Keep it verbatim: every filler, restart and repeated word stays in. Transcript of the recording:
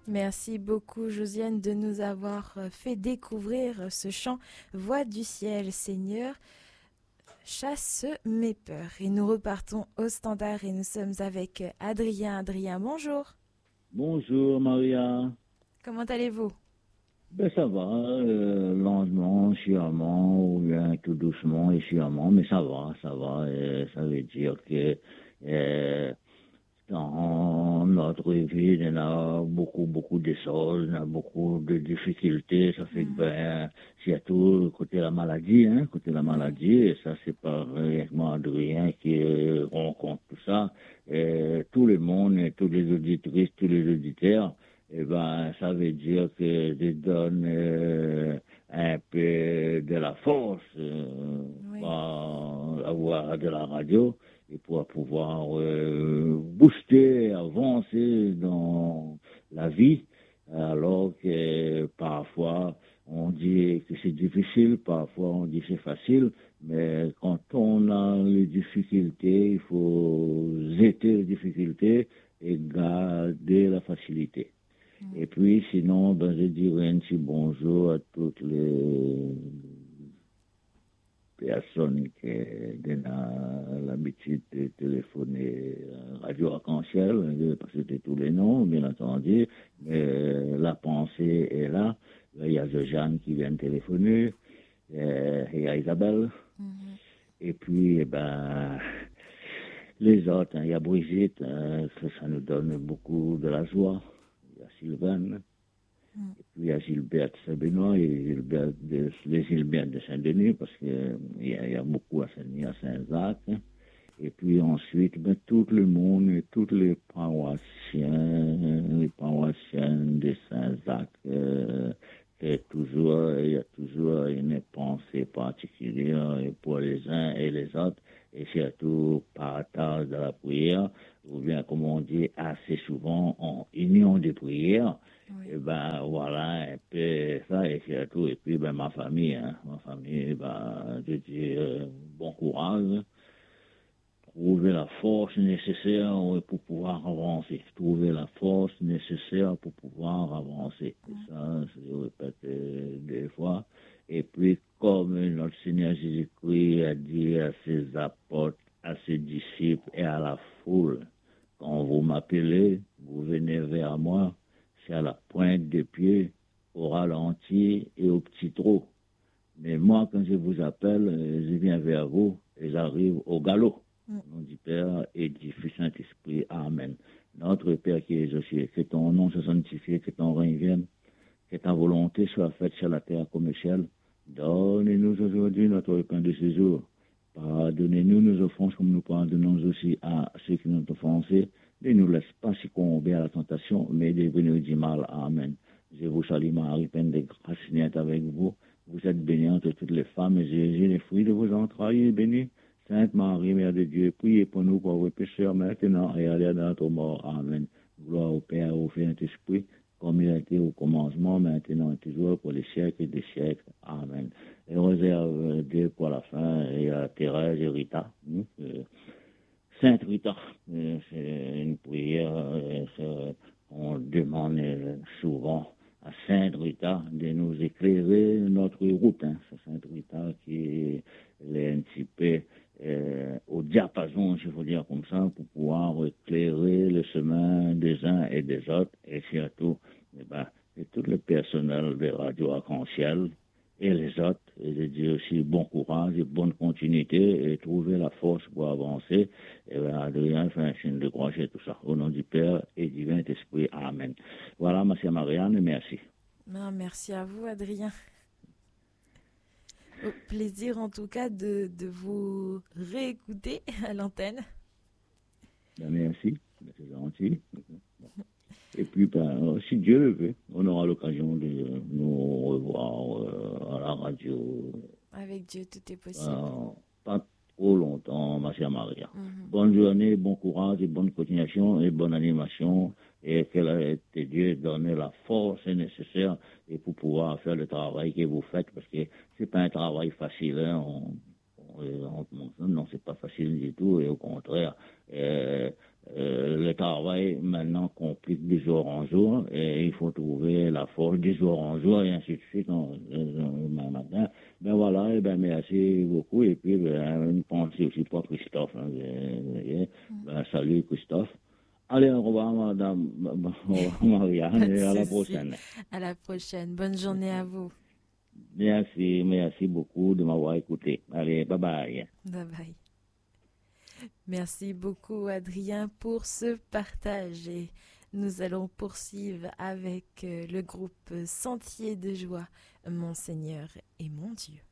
Merci beaucoup, Josiane, de nous avoir fait découvrir ce chant Voix du ciel, Seigneur, chasse mes peurs. Et nous repartons au standard et nous sommes avec Adrien. Adrien, bonjour. Bonjour Maria. Comment allez-vous? Ben ça va, euh, lentement, sciemment, ou bien tout doucement et sciemment, mais ça va, ça va. Et ça veut dire que euh, dans notre vie, il y en a beaucoup, beaucoup de choses, il y a beaucoup de difficultés. Ça fait que, ben, surtout côté la maladie, hein, côté la maladie, et ça, c'est pas réellement Adrien qui euh, rencontre tout ça. Et tout le monde, et tous les auditrices, tous les auditeurs, eh ben, ça veut dire que je donne euh, un peu de la force euh, Oui. à avoir de la radio et pour pouvoir euh, booster, avancer dans la vie, alors que parfois on dit que c'est difficile, parfois on dit que c'est facile, mais quand on a les difficultés, il faut jeter les difficultés et garder la facilité. Et puis, sinon, ben, je dirais un petit bonjour à toutes les personnes qui ont l'habitude de téléphoner à Radio Arc-en-Ciel, parce que c'est tous les noms, bien entendu, mais la pensée est là. Il y a Jeanne qui vient de téléphoner, et il y a Isabelle, mm-hmm. Et puis, eh ben, les autres, hein, il y a Brigitte, hein, ça, ça nous donne beaucoup de la joie. Il y a Sylvain, mm. Et puis il y a Gilbert de Saint-Benoît et Gilbert de, les Gilbert de Saint-Denis, parce qu'il y, y a beaucoup à Saint-Denis, à Saint-Jacques. Hein. Et puis ensuite, ben, tout le monde, et tous les paroissiens, les paroissiens de Saint-Jacques, euh, et toujours, il y a toujours une pensée particulière pour les uns et les autres, et surtout partage de la prière, ou bien, comme on dit assez souvent, en union de prière. Oui. Et ben voilà un peu ça, et surtout, et puis ben ma famille, hein, ma famille, ben je dis euh, bon courage, trouver la force nécessaire pour pouvoir avancer, trouver la force nécessaire pour pouvoir avancer. Et ça, je répète euh, des fois. Et puis, comme notre Seigneur Jésus-Christ a dit à ses apôtres, à ses disciples et à la foule, quand vous m'appelez, vous venez vers moi, c'est à la pointe des pieds, au ralenti et au petit trot. Mais moi, quand je vous appelle, je viens vers vous et j'arrive au galop. Au nom du Père et du Fils Saint-Esprit. Amen. Notre Père qui es aux cieux, que ton nom soit sanctifié, que ton règne vienne, que ta volonté soit faite sur la terre comme au ciel. Donne-nous aujourd'hui notre pain de ce jour. Pardonnez-nous nos offenses comme nous pardonnons aussi à ceux qui nous ont offensés. Ne nous laisse pas succomber à la tentation, mais délivre-nous du mal. Amen. Je vous salue Marie, pleine de grâce, Seigneur est avec vous. Vous êtes bénie entre toutes les femmes, et Jésus, les fruits de vos entrailles, est béni. Sainte Marie, Mère de Dieu, priez pour nous pauvres pécheurs, maintenant et à l'heure de notre mort. Amen. Gloire au Père, au Fils et au Saint-Esprit, comme il a été au commencement, maintenant et toujours, pour les siècles des siècles. Amen. Et réserve Dieu pour la fin, et à Thérèse et Rita. Euh, Sainte Rita, euh, c'est une prière, euh, on demande souvent à Sainte Rita de nous éclairer notre route. Hein. C'est Sainte Rita qui est un petit peu euh, au diapason, si il faut dire comme ça, pour pouvoir éclairer le chemin des uns et des autres, et surtout, eh ben, et tout le personnel de Radio Arc-en-Ciel et les autres, et je dis aussi bon courage et bonne continuité, et trouver la force pour avancer. Et bien, Adrien fait un signe de croix et tout ça. Au nom du Père et du Saint-Esprit. Amen. Voilà, ma sœur Marianne, merci. Non, merci à vous, Adrien. Au plaisir, en tout cas, de, de vous réécouter à l'antenne. Ben, merci, ben, c'est gentil. Et puis, ben, si Dieu le veut, on aura l'occasion de nous revoir euh, à la radio. Avec Dieu, tout est possible. Euh, pas trop longtemps, ma chère Maria. Mm-hmm. Bonne journée, bon courage et bonne continuation et bonne animation. Et que Dieu donne la force nécessaire et pour pouvoir faire le travail que vous faites, parce que c'est pas un travail facile. Hein, on, on, on, non, c'est pas facile du tout, et au contraire, euh, euh, le travail maintenant complique de jour en jour et il faut trouver la force de jour en jour et ainsi de suite en, en, matin. Ben voilà, et ben merci beaucoup et puis ben, une pensée aussi pour Christophe. Hein, ben, ben, salut Christophe. Allez, au revoir Madame Marianne et à la prochaine. À la prochaine. Bonne journée à vous. Merci, merci beaucoup de m'avoir écouté. Allez, bye bye. Bye bye. Merci beaucoup Adrien pour ce partage et nous allons poursuivre avec le groupe Sentier de joie, Mon Seigneur et mon Dieu.